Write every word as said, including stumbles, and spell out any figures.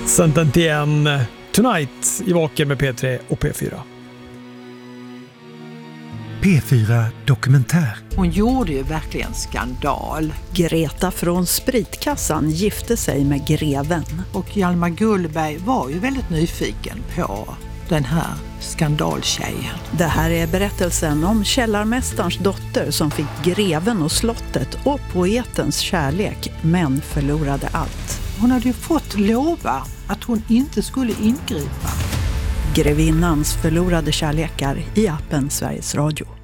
Sententien Tonight i Vaken med P tre och P fyra. P fyra Dokumentär. Hon gjorde ju verkligen skandal. Greta från Spritkassan gifte sig med greven. Och Hjalmar Gullberg var ju väldigt nyfiken på den här skandaltjejen. Det här är berättelsen om källarmästarens dotter som fick greven och slottet och poetens kärlek, men förlorade allt. Hon hade ju fått lova att hon inte skulle ingripa. Grevinnans förlorade kärlekar i appen Sveriges Radio.